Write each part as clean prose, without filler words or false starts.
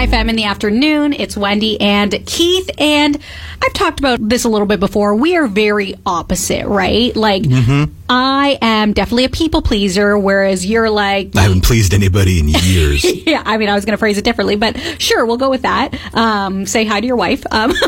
FM in the afternoon. It's Wendy and Keith, and I've talked about this a little bit before. We are very opposite, right? Like, I am definitely a people pleaser, whereas you're like... I haven't pleased anybody in years. Yeah, I mean, I was going to phrase it differently, but sure, we'll go with that. Say hi to your wife.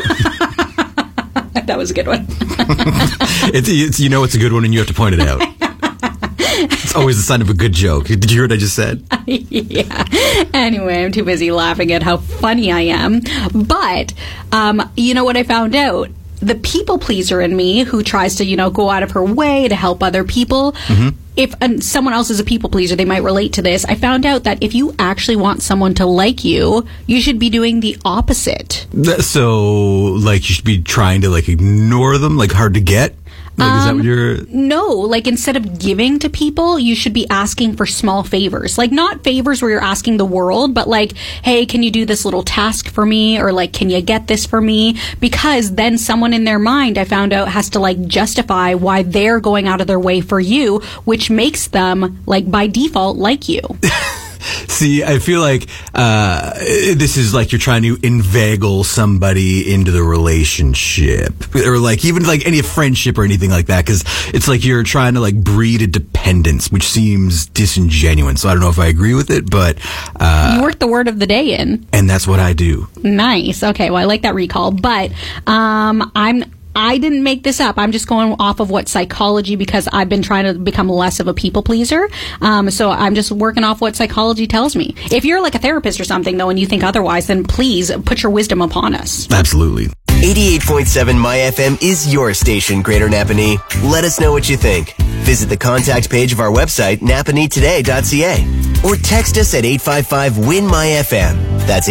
That was a good one. It's you know it's a good one, and you have to point it out. It's always the sign of a good joke. Did you hear what I just said? Yeah. Anyway, I'm too busy laughing at how funny I am. But, you know what I found out? The people pleaser in me, who tries to, go out of her way to help other people, if someone else is a people pleaser, they might relate to this. I found out that if you actually want someone to like you, you should be doing the opposite. So, you should be trying to, ignore them, hard to get? Is that what you're... No, instead of giving to people, you should be asking for small favors. Not favors where you're asking the world, but hey, can you do this little task for me? Or can you get this for me? Because then someone in their mind, I found out, has to justify why they're going out of their way for you, which makes them, by default, like you. See, I feel like this is you're trying to inveigle somebody into the relationship, or even any friendship or anything like that, because it's you're trying to breed a dependence, which seems disingenuous. So I don't know if I agree with it, but you worked the word of the day in, and that's what I do. Nice. Okay, well, I like that recall, but I didn't make this up. I'm just going off of what psychology, because I've been trying to become less of a people pleaser. So I'm just working off what psychology tells me. If you're a therapist or something, though, and you think otherwise, then please put your wisdom upon us. Absolutely. 88.7 My FM is your station, Greater Napanee. Let us know what you think. Visit the contact page of our website, napaneetoday.ca, or text us at 855-WIN-MY-FM. That's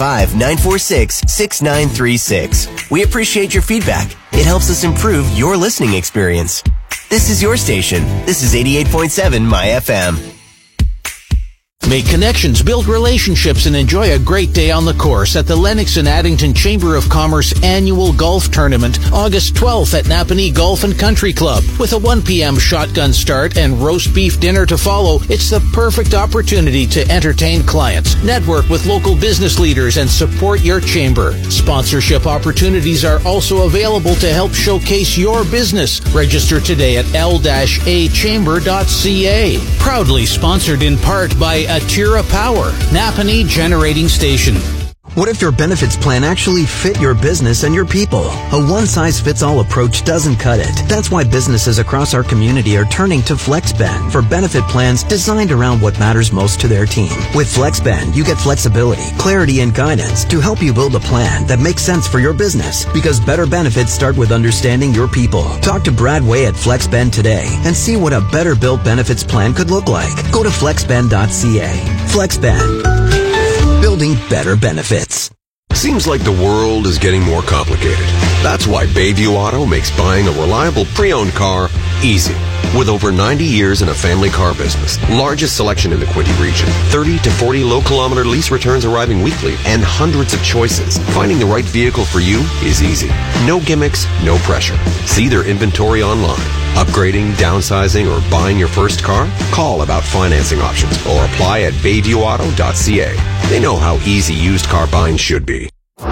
855-946-6936. We appreciate your feedback. It helps us improve your listening experience. This is your station. This is 88.7 My FM. Make connections, build relationships, and enjoy a great day on the course at the Lennox and Addington Chamber of Commerce annual golf tournament, August 12th at Napanee Golf and Country Club. With a 1 p.m. shotgun start and roast beef dinner to follow, it's the perfect opportunity to entertain clients, network with local business leaders, and support your chamber. Sponsorship opportunities are also available to help showcase your business. Register today at l-achamber.ca. Proudly sponsored in part by Atira Power, Napanee Generating Station. What if your benefits plan actually fit your business and your people? A one-size-fits-all approach doesn't cut it. That's why businesses across our community are turning to FlexBend for benefit plans designed around what matters most to their team. With FlexBend, you get flexibility, clarity, and guidance to help you build a plan that makes sense for your business, because better benefits start with understanding your people. Talk to Brad Way at FlexBend today and see what a better built benefits plan could look like. Go to flexbend.ca. FlexBend. Building better benefits. Seems like the world is getting more complicated. That's why Bayview Auto makes buying a reliable pre-owned car easy. With over 90 years in a family car business, largest selection in the Quinte region, 30 to 40 low-kilometer lease returns arriving weekly, and hundreds of choices, finding the right vehicle for you is easy. No gimmicks, no pressure. See their inventory online. Upgrading, downsizing, or buying your first car? Call about financing options or apply at bayviewauto.ca. They know how easy used car buying should be.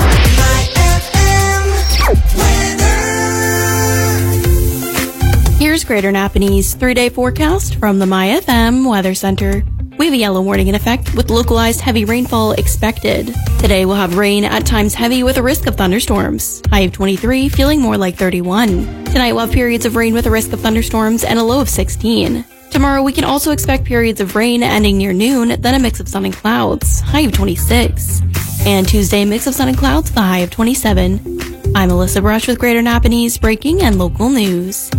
Here's Greater Napanee's 3-day forecast from the My FM Weather Center. We have a yellow warning in effect with localized heavy rainfall expected. Today we'll have rain, at times heavy with a risk of thunderstorms. High of 23, feeling more like 31. Tonight we'll have periods of rain with a risk of thunderstorms and a low of 16. Tomorrow we can also expect periods of rain ending near noon, then a mix of sun and clouds. High of 26. And Tuesday, mix of sun and clouds, the high of 27. I'm Alyssa Brush with Greater Napanee's breaking and local news.